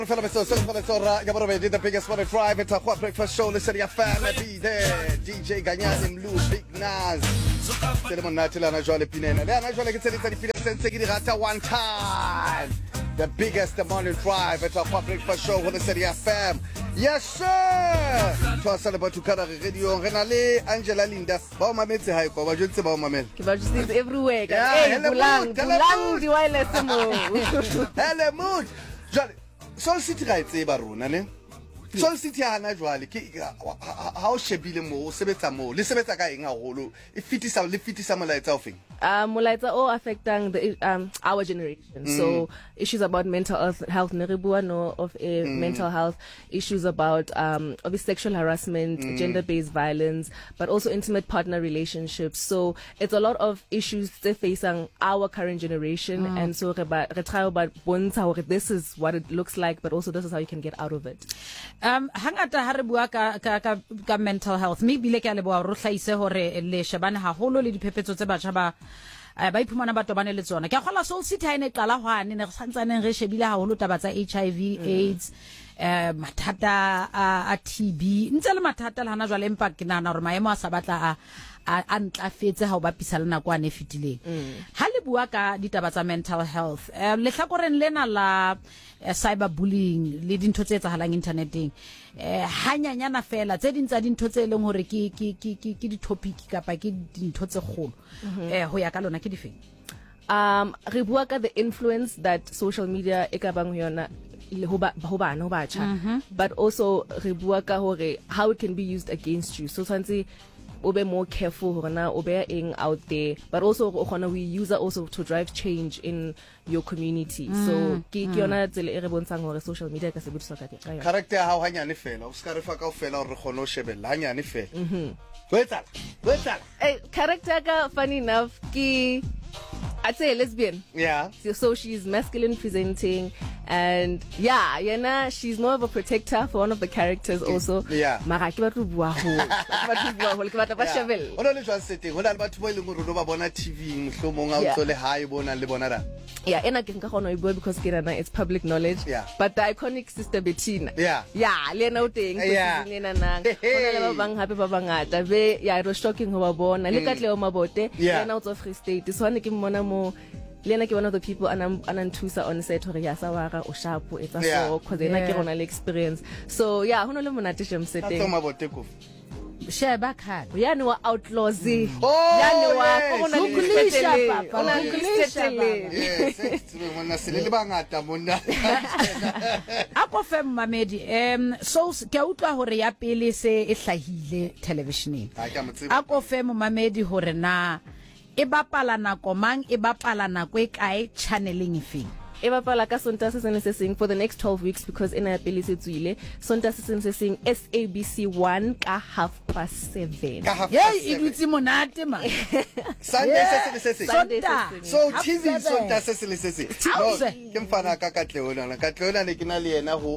The biggest morning drive. It's a hot breakfast show. Listen to your family. Be there. DJ Ganyani Mlu, Big Nas. One time. The biggest morning drive. It's a hot breakfast show. Listen to your fam. Yes, sir. To us about to Canada Radio. Renale, Angela Linda. Bauma Metsi Haiko. Bajutsi Bauma Mel. Kibajusi everywhere. Hey, Bulang, di wireless mo. Hele mood. Sol City ga itseba rona ne Sol City hana jwale ke ha o shebile mo o sebetsa mo le sebetsa ka eng haholo e fitisa molaetsa ofeng molaetsa o affecting the our generation. So issues about mental health no of mental health issues about obviously sexual harassment, gender-based violence, but also intimate partner relationships. So it's a lot of issues that facing our current generation, and so try about this is what it looks like, but also this is how you can get out of it. Hangata ha re bua ka mental health me bile ke a leboa ro hlaise hore le shebane haholo le diphephetso tse batjha ba iphumana ba tobane le tsona ke a kgola Soul City ha ine qala hwane ne re santsane re shebile haholo taba tsa HIV AIDS mathata a TB ntse le mathata le hana jwale empa ke nana hore maemo a sa batla a ntlafetse ha o bapisa le nakwane e fetileng ha le bua ka ditaba tsa mental health le hlakoreng lena la cyberbullying le dintho tse etsahalang interneteng hanyanyana fela tse dintsa dintho tse leng hore ke di topic kapa ke dintho tse kgolo ho ya ka lona ke difeng re bua ka the influence that social media e ka bang yona ho bana ho batjha, but also re bua ka hore how it can be used against you. So tshwantse o be more careful hore na o be eng out there, but also we use it also to drive change in your community. So ke yona tsela e re bontshang hore social media ka se botsa ka teng. Character ha o hanyane fela o ska re fa ka fela hore khono shebella hanyane fela wetsa character ka funny enough I'd say lesbian. Yeah. So she's masculine presenting, and yeah, she's more of a protector for one of the characters also. Yeah. Mara ke batho bua ho. Ke batla ba shebelle. Ona le jwa setting, hona le batho ba ile ngoro ba bona TV mohlomong a utlo le hae bona le bona ra. Yeah, ena ke nka gona e bua because it's public knowledge. Yeah. But the iconic Sister Bettina. Yeah. Yeah, le ena o teng yeah. Lena nang. Ona le ba bang hape ba bangata be it was shocking ho ba bona le ka tle o mabote lena out of Free State. So ne ke mmona mo Lena ke one of the people anantusa on set hore ya sawara o sharp etsa so cause ena ke rona le experience. So yeah, hono le monate jem setting. Ka mabote ko. Sheba khad yani wa outlaws yani wa ona kulisha papa ona kulisha yes mona sele le bangata mona ako fem mamedi so ke utlwa hore ya pele se e hlahile televisioneng ako fem mamedi hore na e bapala nako mang e bapala nako e kae channeling efeng e bapala ka Sonta se seng for the next 12 weeks because ina pele se tswile Sonta se seng SABC 1 ka 7:30 yeah e dutse monate ma Sunday se seng so TV Sonta se seng no ke mfana ka Katleona ne ke na le yena ho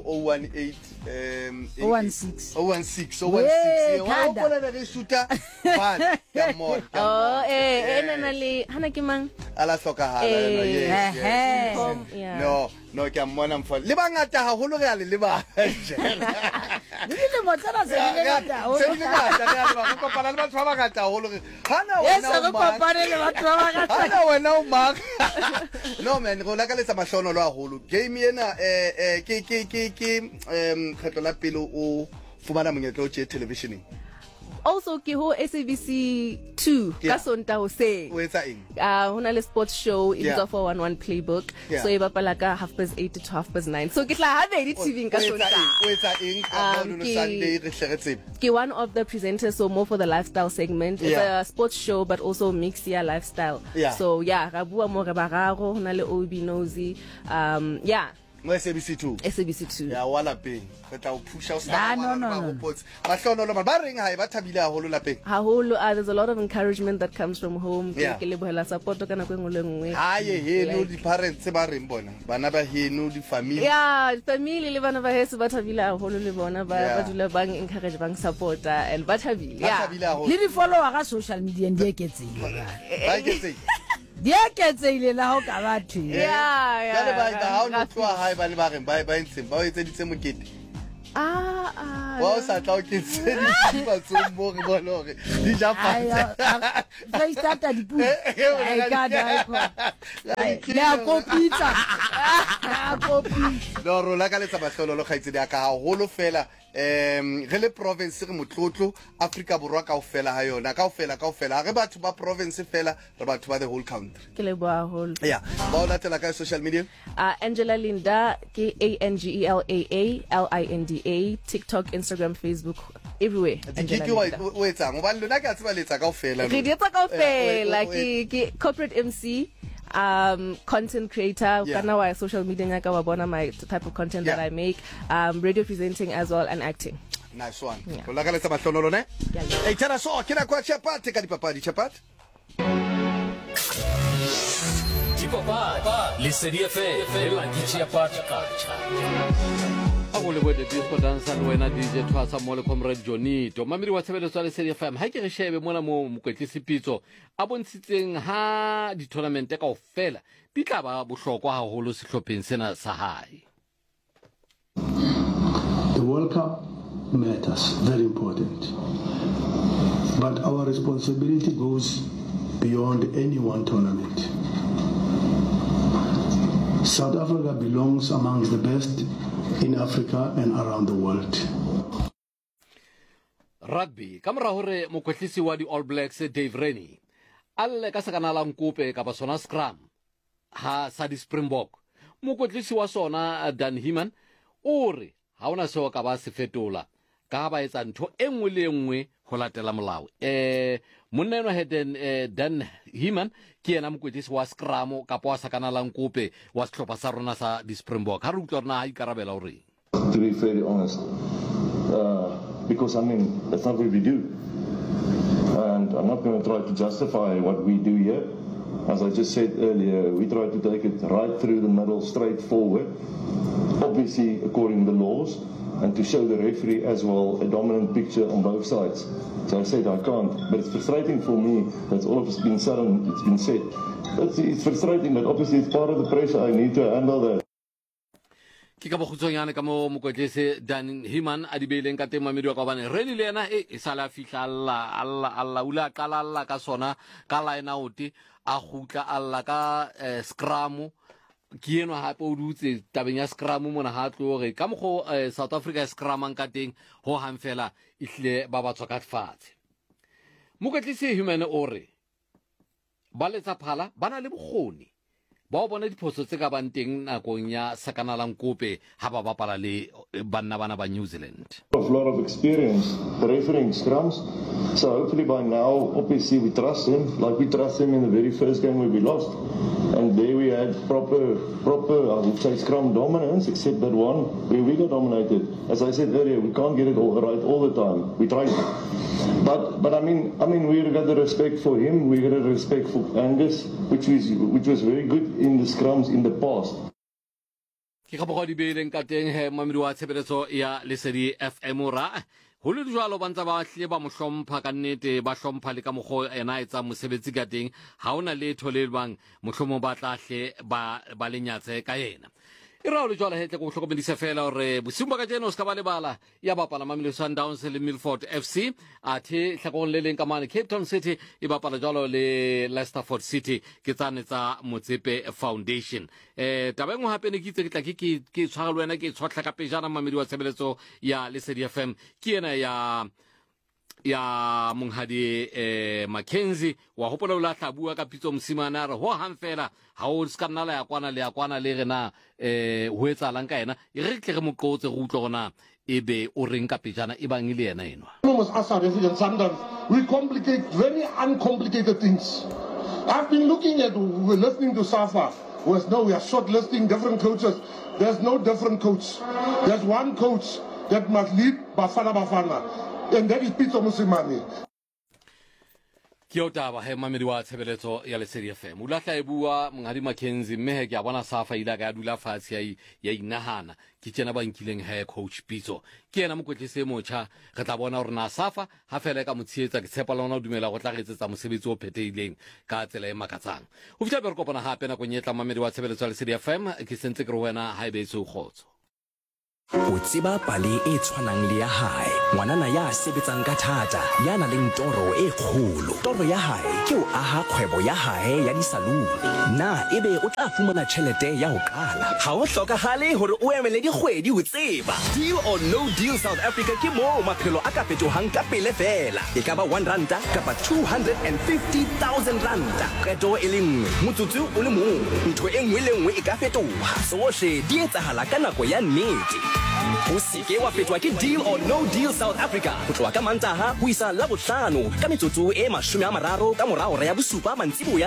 016 wa bona le suta ba ya mo ena le hana ke mang ala hloka hala no ke mmona mfa le bangata ha holo re a le ba le motsana se le ngata ho se le ngata re ba kopana le batho ba bangata holo re hana wena o mang no man go la ka le sa mahlono lo a holo game ena ke kgetlo la pele o fumana monyetlo o tse televisioning also ke ho SABC 2 ka Sonta ho se o etsa eng hona le sports show in the 411 playbook so e bapala ka 8:30 to 9:30 so ke tla ha be di TV ka Sonta o etsa eng ka Sunday re hleretse ke one of the presenters so more for the lifestyle segment it's a sports show but also mixed lifestyle so ra bua mo re bararo hona le Obi Nosy SABC 2 ya wala peng re tla o pusha o sa no mahlono ba reng ha e ba thabile haholo lapeng haholo there's a lot of encouragement that comes from home ke le bohela support ka nako engwe le ngwe haye heno di parents ba reng bona bana ba heno di family family le bana ba heso ba thabile haholo le bona ba dula bang encourage bang supporter and ba thabile le di follower ga social media ndi eketseng ba eketseng dia ketseile la ho ka batho Yeah. Jale ba ka ha o no tloa hae ba le ba reng ba ntsheng ba o etseditse mokete wa o sa tla o ketse dipa tsommo re bona hore di ja patse Fa istata di pu ai ka dai ko ya kopitsa kopitsa no ro la ka letsa bahlolo lo khaitse dia ka haholo fela re le province re motlotlo Africa borwa kaofela ha yona kaofela re batho ba province fela re batho ba the whole country Ke leboha haholo. yeah ba o latela ka social media Angela Linda, KANGELAALINDA, TikTok, Instagram, Facebook, everywhere. dikiki wa o etsang ba lona ka tseba letsa kaofela Re di etsa kaofela ke corporate MC, content creator, kana wa social media nyaka wa bona my type of content that I make, radio presenting as well and acting. nice one o la ka letsa bahlolo ne e tshara so ke na kwa chapati ka dipapadi chapati Chipapa, Lesedi FM, la Chipapa culture. a go le bode disco dancer le wena DJ Thwasa mo le comrade Johnny to mamiri wa tshebeletso le Lesedi FM ha ke re shebe mona mo mokwetlisi a bontshitseng ha di tournament ka ofela di tla ba bohlokwa haholo sehlopheng sena sa hae. The World Cup matters, very important. But our responsibility goes beyond any one tournament. South Africa belongs amongst the best in Africa and around the world. Rugby kamora hore mokwetlisi wa di All Blacks Dave Rennie alle ka sakana la nkope ka ba sona scrum ha sa di Springbok mokwetlisi wa sona Dan Heeman o re ha ona seo ka ba se fetola ka ba etsa ntho engwe le engwe ho latela molao monna eno heden Dan Heeman ke ena mokwetlisi wa scrum ka po sakana la nkope wa sehlopha sa rona sa di Springbok ha re utlwa rona ha ikarabela hore to be fairly honest because I mean that's not what we do and I'm not going to try to justify what we do here. As I just said earlier, we try to take it right through the middle, straight forward, obviously according to the laws, and to show the referee as well a dominant picture on both sides. So I said I can't, but it's frustrating for me that all of it's been said and it's been said. It's frustrating, but obviously it's part of the pressure. I need to handle that. Ke ka bogutshonyane ka mo mokwetlisi Dan Heeman a di beileng ka teng mamedi wa ka bane Rennie le ena e sala fihla alla ula qala ka sona ka line out a gutla alla ka scrum ke eno hape o dutse tabeng ya scrum mona ha tlo re ka mogo South Africa scrum ka teng ho hang fela ihle ba ba tswa ka fatshe mokwetlisi Heeman o re ba letsa phala bana le bogoni ba bona diphoso tse ka bang teng nakong ya sakana la nkope ha ba bapala le banna bana ba New Zealand. A lot of experience refereeing scrums, so hopefully by now obviously we trust him like we trust him in the very first game where we lost, and there we had proper I would say scrum dominance, except that one where we got dominated. As I said earlier, we can't get it all right all the time. We try, but I mean we got the respect for him, we got the respect for Angus, which was very good in the scrums in the past. Ke ga bogodi beileng ka teng he mamedi wa tshebeletso ya Lesedi FM ra ho le jwalo ba ntse ba hle ba mohlompha ka nnete ba hlompha le ka mogo ena etsa mosebetsi ka teng ha ona le tholelwang mohlomo ba tlahle ba lenyatse ka yena e ra le jwalo hetle go hlokomedisa fela hore bosimba ka jeno ska ba lebala ya bapala Mamelodi Sundowns le Milford FC athe hlakong le leng ka mane Cape Town City e bapala jwalo le Leicesterford City ke tsane tsa Motsepe Foundation tabeng hape ne ke itse ke tla ke tshwara le wena ke tshotla ka pejana mamedi wa tshebeletso ya Lesedi FM ke ena ya monghadi Mackenzie wa hopola o la hlabua ka pitso msimana re ho hang fela ha o ska nna la ya kwana le rena ho etsalang ka ena e re tle re moqotse go utlwa gona ebe o reng ka pejana e bang ile ena enwa we complicate very uncomplicated things. I've been looking at listening to Safa we are shortlisting different coaches. There's no different coach. There's one coach that must lead Bafana, and that is Pitso Mosimane. ke o taba he mamedi wa tshebeletso ya Lesedi FM o lahla e bua Mongadi Mackenzie mme he ke a bona Safa ila ka dula fatshe ya inahana ke tsena ba nkileng he coach Pitso ke yena mokwetlise motjha re tla bona hore na Safa ha fela ka motshietsa ke tshepa lona o dumela go tla re etsetsa mosebetsi o phetheileng ka tsela e makatsang o fitla be re kopana hape na go nyetla mamedi wa tshebeletso ya Lesedi FM ke sentse ke re wena ha ebe e o khotso o tseba pale e tshwanang le ya hae ngwanana ya sebetsang ka thata ya na le toro e kgolo toro ya hae ke o aha kgwebo ya hae ya disaluni na ebe o tla fumana tšhelete ya ho qala ha o hlokahale hore o emele dikgwedi ho tseba deal or no deal South Africa ke mo maphelo a ka fetohang ka pele fela e ka ba 1 ranta kapa 250,000 ranta qeto e le nngwe motsotso o le mong ntho e nngwe le nngwe e ka fetoha sohle di etsahala ka nako ya nnete o seke wa fetwa ke deal or no deal South Africa go tloa ka Mantaha ho isa la bohlano ka metsotso e 30 ka morao ya bosupa mantsiboya